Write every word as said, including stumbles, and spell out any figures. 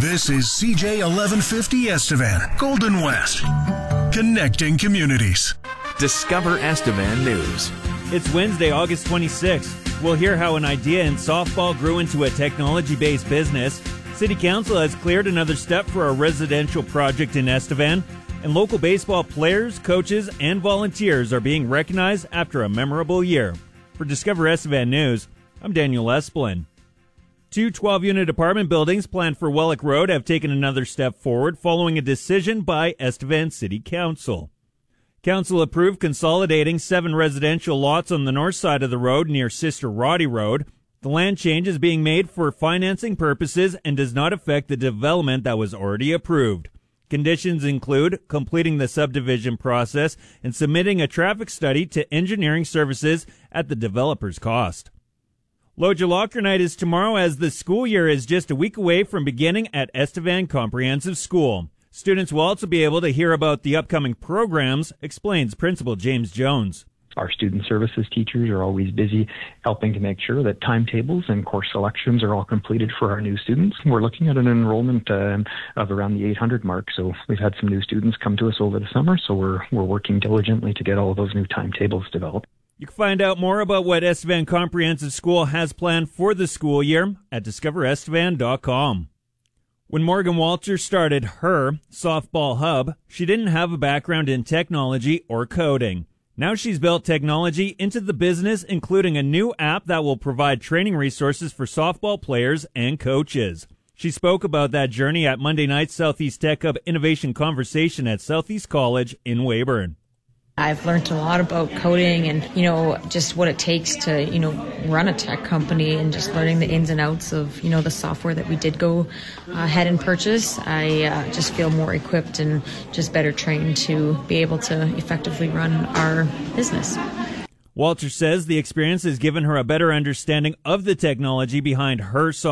This is C J eleven fifty Estevan, Golden West. Connecting communities. Discover Estevan News. It's Wednesday, August twenty-sixth. We'll hear how an idea in softball grew into a technology-based business. City Council has cleared another step for a residential project in Estevan. And local baseball players, coaches, and volunteers are being recognized after a memorable year. For Discover Estevan News, I'm Daniel Esplin. Two twelve-unit apartment buildings planned for Wellick Road have taken another step forward following a decision by Estevan City Council. Council approved consolidating seven residential lots on the north side of the road near Sister Roddy Road. The land change is being made for financing purposes and does not affect the development that was already approved. Conditions include completing the subdivision process and submitting a traffic study to engineering services at the developer's cost. Loja Locker Night is tomorrow as the school year is just a week away from beginning at Estevan Comprehensive School. Students will also be able to hear about the upcoming programs, explains Principal James Jones. Our student services teachers are always busy helping to make sure that timetables and course selections are all completed for our new students. We're looking at an enrollment um, of around the eight hundred mark, so we've had some new students come to us over the summer, so we're we're working diligently to get all of those new timetables developed. You can find out more about what Estevan Comprehensive School has planned for the school year at discover estevan dot com. When Morgan Walter started her softball hub, she didn't have a background in technology or coding. Now she's built technology into the business, including a new app that will provide training resources for softball players and coaches. She spoke about that journey at Monday night's Southeast Tech Hub Innovation Conversation at Southeast College in Weyburn. I've learned a lot about coding and, you know, just what it takes to, you know, run a tech company and just learning the ins and outs of, you know, the software that we did go ahead and purchase. I uh, just feel more equipped and just better trained to be able to effectively run our business. Walter says the experience has given her a better understanding of the technology behind her software.